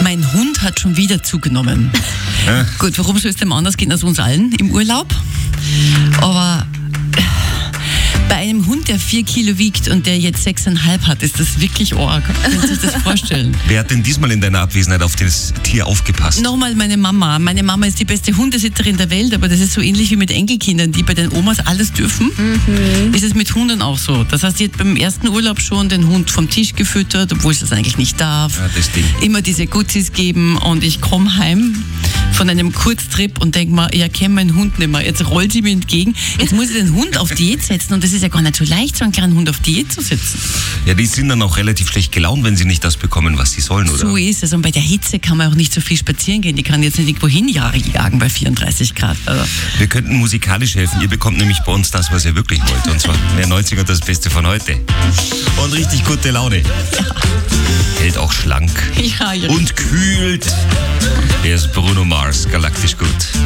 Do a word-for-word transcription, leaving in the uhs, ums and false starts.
Mein Hund hat schon wieder zugenommen. Ja. Gut, warum soll es dem anders gehen als uns allen im Urlaub? Aber bei einem Hund, der vier Kilo wiegt und der jetzt sechseinhalb hat, ist das wirklich arg. Können Sie sich das vorstellen? Wer hat denn diesmal in deiner Abwesenheit auf das Tier aufgepasst? Nochmal meine Mama. Meine Mama ist die beste Hundesitterin der Welt, aber das ist so ähnlich wie mit Enkelkindern, die bei den Omas alles dürfen. Mhm. Ist es mit Hunden auch so. Das heißt, sie hat beim ersten Urlaub schon den Hund vom Tisch gefüttert, obwohl sie das eigentlich nicht darf. Ja, das Ding. Immer diese Gutzis geben und ich komme heim von einem Kurztrip und denke mir, ich erkenne meinen Hund nicht mehr. Jetzt rollt sie mir entgegen. Jetzt muss ich den Hund auf Diät setzen und das ist ja gar nicht so leicht, so einen kleinen Hund auf Diät zu setzen. Ja, die sind dann auch relativ schlecht gelaunt, wenn sie nicht das bekommen, was sie sollen, oder? So ist es. Und bei der Hitze kann man auch nicht so viel spazieren gehen. Die kann jetzt nicht irgendwo hinjagen bei vierunddreißig Grad. Also Wir könnten musikalisch helfen. Ihr bekommt nämlich bei uns das, was ihr wirklich wollt. Und zwar mehr neunziger, das Beste von heute. Und richtig gute Laune. Ja. Hält auch schlank. Ja, ja. Und kühlt. Er ist Bruno Mars, galaktisch gut.